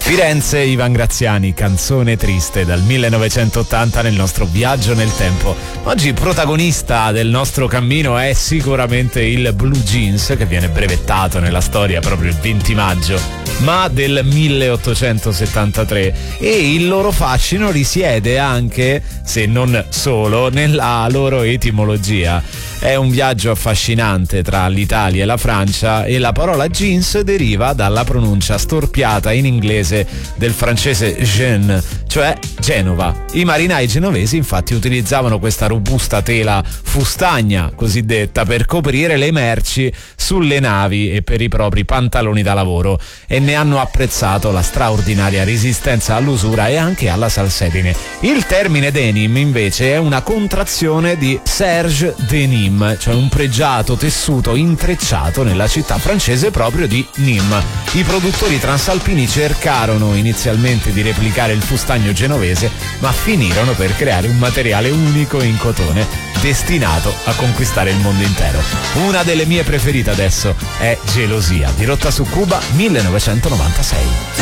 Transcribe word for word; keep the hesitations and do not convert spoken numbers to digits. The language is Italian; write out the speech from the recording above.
Firenze, Ivan Graziani, Canzone triste dal millenovecentottanta nel nostro viaggio nel tempo. Oggi protagonista del nostro cammino è sicuramente il Blue Jeans, che viene brevettato nella storia proprio il venti maggio, ma del milleottocentosettantatré, e il loro fascino risiede anche, se non solo, nella loro etimologia. È un viaggio affascinante tra l'Italia e la Francia, e la parola jeans deriva dalla pronuncia storpiata in inglese del francese jeune, cioè Genova. I marinai genovesi infatti utilizzavano questa robusta tela fustagna cosiddetta per coprire le merci sulle navi e per i propri pantaloni da lavoro, e ne hanno apprezzato la straordinaria resistenza all'usura e anche alla salsedine. Il termine denim invece è una contrazione di Serge Denim, cioè un pregiato tessuto intrecciato nella città francese proprio di Nîmes. I produttori transalpini cercarono inizialmente di replicare il fustagno genovese, ma finirono per creare un materiale unico in cotone destinato a conquistare il mondo intero. Una delle mie preferite adesso è Gelosia, di Rotta su Cuba millenovecentonovantasei.